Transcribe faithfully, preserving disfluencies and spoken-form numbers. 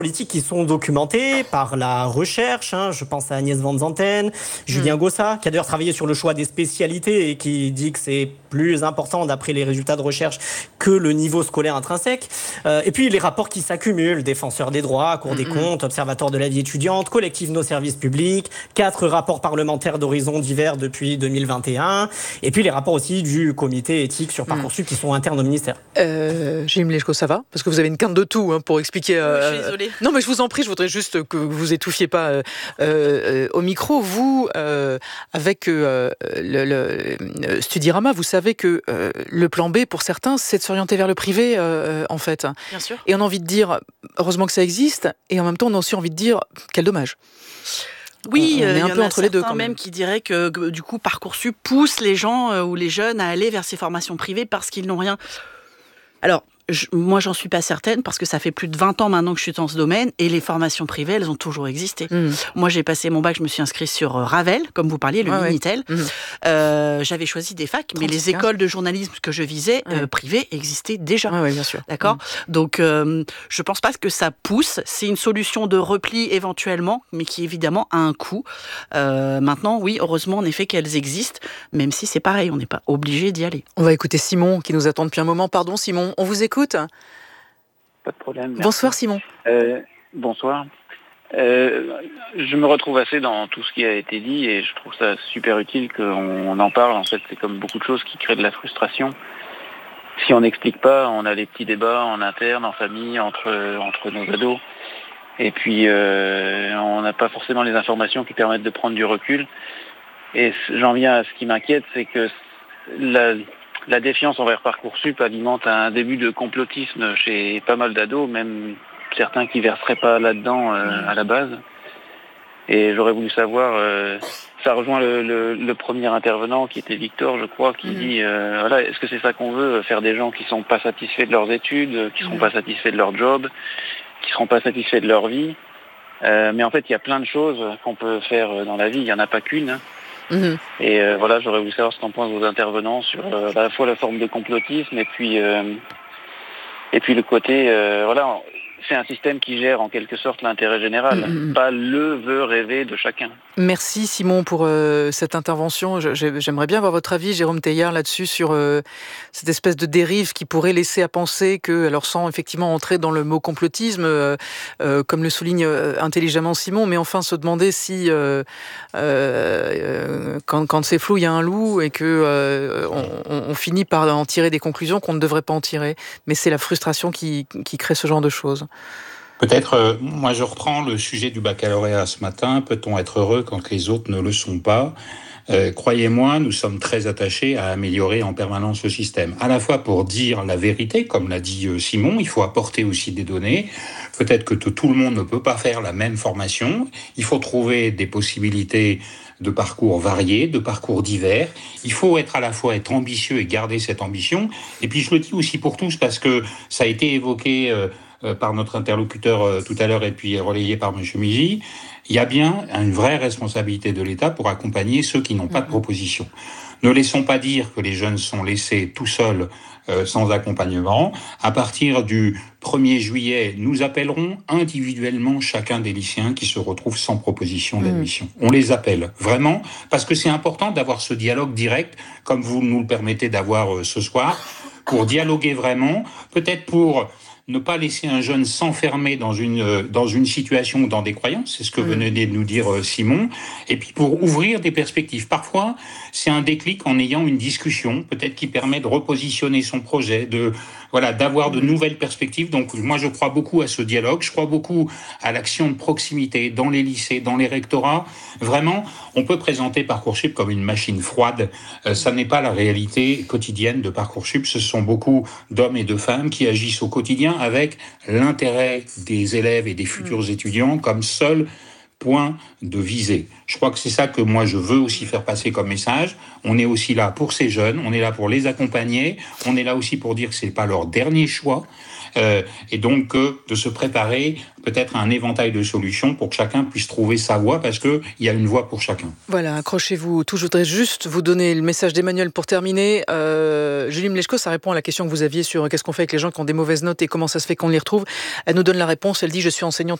politiques qui sont documentées par la recherche. Hein. Je pense à Agnès Van Zanten, Julien mmh. Gossa, qui a d'ailleurs travaillé sur le choix des spécialités et qui dit que c'est plus important, d'après les résultats de recherche, que le niveau scolaire intrinsèque. Euh, et puis les rapports qui s'accumulent, Défenseur des droits, Cour mmh. des comptes, Observatoire de la vie étudiante, Collectif Nos services publics, quatre rapports parlementaires d'horizons divers depuis deux mille vingt et un, et puis les rapports aussi du comité éthique sur Parcoursup mmh. qui sont internes au ministère. Euh, Jim Lechko, ça va ? Parce que vous avez une quinte de tout hein, pour expliquer... Euh, oui, je suis désolée. Non, mais je vous en prie, je voudrais juste que vous étouffiez pas euh, euh, au micro. Vous, euh, avec euh, le, le Studirama, vous savez que euh, le plan B, pour certains, c'est de s'orienter vers le privé, euh, en fait. Bien sûr. Et on a envie de dire, heureusement que ça existe, et en même temps, on a aussi envie de dire, quel dommage. Oui, il euh, y un en peu a entre les deux, quand même même. qui diraient que, que du coup, Parcoursup pousse les gens euh, ou les jeunes à aller vers ces formations privées parce qu'ils n'ont rien. Alors, Je, moi, j'en suis pas certaine parce que ça fait plus de vingt ans maintenant que je suis dans ce domaine et les formations privées, elles ont toujours existé. Mmh. Moi, j'ai passé mon bac, je me suis inscrite sur Ravel, comme vous parliez, le ah Minitel. Ouais. Mmh. Euh, j'avais choisi des facs, mais les écoles de journalisme que je visais, ouais. euh, privées, existaient déjà. Ah ouais, bien sûr. D'accord. Mmh. Donc, euh, je pense pas que ça pousse. C'est une solution de repli éventuellement, mais qui évidemment a un coût. Euh, maintenant, oui, heureusement, en effet, qu'elles existent, même si c'est pareil, on n'est pas obligé d'y aller. On va écouter Simon qui nous attend depuis un moment. Pardon, Simon, on vous écoute ? Pas de problème. Merci. Bonsoir Simon. Euh, bonsoir. Euh, je me retrouve assez dans tout ce qui a été dit et je trouve ça super utile qu'on en parle. En fait, c'est comme beaucoup de choses qui créent de la frustration. Si on n'explique pas, on a des petits débats en interne, en famille, entre, entre nos ados. Et puis, euh, on n'a pas forcément les informations qui permettent de prendre du recul. Et j'en viens à ce qui m'inquiète, c'est que la... La défiance envers Parcoursup alimente un début de complotisme chez pas mal d'ados, même certains qui verseraient pas là-dedans euh, à la base. Et j'aurais voulu savoir, euh, ça rejoint le, le, le premier intervenant qui était Victor, je crois, qui mmh. dit, euh, voilà, est-ce que c'est ça qu'on veut, faire des gens qui sont pas satisfaits de leurs études, qui seront mmh. pas satisfaits de leur job, qui seront pas satisfaits de leur vie. Euh, mais en fait, il y a plein de choses qu'on peut faire dans la vie, il n'y en a pas qu'une. Hein. Mmh. Et euh, voilà, j'aurais voulu savoir ce qu'en pensent vos intervenants sur euh, à la fois la forme de complotisme et puis euh, et puis le côté euh, voilà, c'est un système qui gère en quelque sorte l'intérêt général, mmh. pas le vœu rêvé de chacun. Merci Simon pour euh, cette intervention. Je, j'aimerais bien avoir votre avis, Jérôme Teilhard, là-dessus, sur euh, cette espèce de dérive qui pourrait laisser à penser que, alors sans effectivement entrer dans le mot complotisme, euh, euh, comme le souligne euh, intelligemment Simon, mais enfin se demander si, euh, euh, quand, quand c'est flou, il y a un loup et que euh, on, on finit par en tirer des conclusions qu'on ne devrait pas en tirer. Mais c'est la frustration qui, qui crée ce genre de choses. Peut-être, euh, moi je reprends le sujet du baccalauréat ce matin. Peut-on être heureux quand les autres ne le sont pas ? euh, Croyez-moi, nous sommes très attachés à améliorer en permanence le système. À la fois pour dire la vérité, comme l'a dit euh, Simon, il faut apporter aussi des données. Peut-être que tout le monde ne peut pas faire la même formation. Il faut trouver des possibilités de parcours variés, de parcours divers. Il faut être à la fois être ambitieux et garder cette ambition. Et puis je le dis aussi pour tous parce que ça a été évoqué euh, par notre interlocuteur euh, tout à l'heure et puis relayé par M. Migi, il y a bien une vraie responsabilité de l'État pour accompagner ceux qui n'ont pas de proposition. Ne laissons pas dire que les jeunes sont laissés tout seuls, euh, sans accompagnement. À partir du premier juillet, nous appellerons individuellement chacun des lycéens qui se retrouvent sans proposition d'admission. Mmh. On les appelle, vraiment, parce que c'est important d'avoir ce dialogue direct, comme vous nous le permettez d'avoir euh, ce soir, pour dialoguer vraiment, peut-être pour ne pas laisser un jeune s'enfermer dans une, dans une situation ou dans des croyances, c'est ce que mmh. venait de nous dire Simon, et puis pour ouvrir des perspectives. Parfois, c'est un déclic en ayant une discussion, peut-être qui permet de repositionner son projet, de voilà, d'avoir de nouvelles perspectives. Donc moi, je crois beaucoup à ce dialogue, je crois beaucoup à l'action de proximité dans les lycées, dans les rectorats. Vraiment, on peut présenter Parcoursup comme une machine froide. Euh, ça n'est pas la réalité quotidienne de Parcoursup. Ce sont beaucoup d'hommes et de femmes qui agissent au quotidien avec l'intérêt des élèves et des futurs mmh. étudiants comme seul point de visée. Je crois que c'est ça que moi je veux aussi faire passer comme message. On est aussi là pour ces jeunes, on est là pour les accompagner, on est là aussi pour dire que c'est pas leur dernier choix. Euh, et donc euh, de se préparer peut-être à un éventail de solutions pour que chacun puisse trouver sa voie, parce qu'il y a une voie pour chacun. Voilà, accrochez-vous. Tout, je voudrais juste vous donner le message d'Emmanuel pour terminer. Euh, Julie Mleczko, ça répond à la question que vous aviez sur qu'est-ce qu'on fait avec les gens qui ont des mauvaises notes et comment ça se fait qu'on les retrouve. Elle nous donne la réponse, elle dit « Je suis enseignante